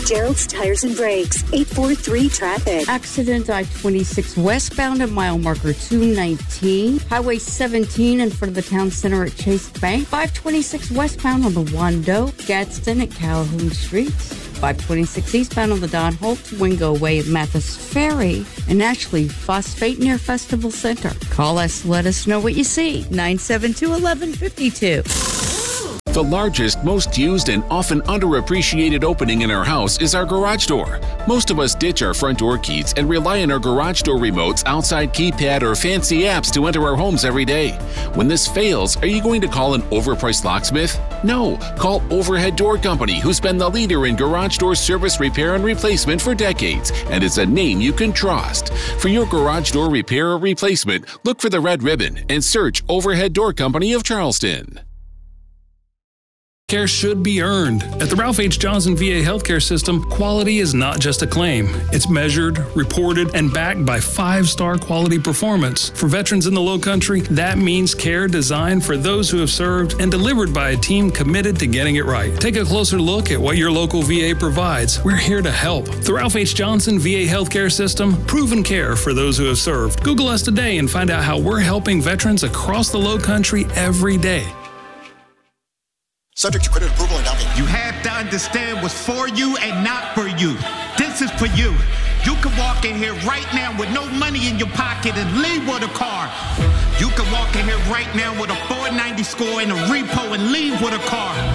Gerald's Tires and Brakes, 843-TRAFFIC. Accident I-26 westbound at mile marker 219. Highway 17 in front of the town center at Chase Bank. 526 westbound on the Wando. Gadsden at Calhoun Streets. 526 eastbound on the Don Holt, Wingo Way at Mathis Ferry, and Ashley Phosphate near Festival Center. Call us, let us know what you see. 972-1152. The largest, most used, and often underappreciated opening in our house is our garage door. Most of us ditch our front door keys and rely on our garage door remotes, outside keypad, or fancy apps to enter our homes every day. When this fails, are you going to call an overpriced locksmith? No, call Overhead Door Company, who's been the leader in garage door service, repair, and replacement for decades, and it's a name you can trust. For your garage door repair or replacement, look for the red ribbon and search Overhead Door Company of Charleston. Care should be earned. At the Ralph H. Johnson VA Healthcare System, quality is not just a claim. It's measured, reported, and backed by 5-star quality performance. For veterans in the Low Country, that means care designed for those who have served and delivered by a team committed to getting it right. Take a closer look at what your local VA provides. We're here to help. The Ralph H. Johnson VA Healthcare System, proven care for those who have served. Google us today and find out how we're helping veterans across the Low Country every day. Subject to credit approval and down payment. You have to understand what's for you and not for you. This is for you. You can walk in here right now with no money in your pocket and leave with a car. You can walk in here right now with a 490 score in a repo and leave with a car.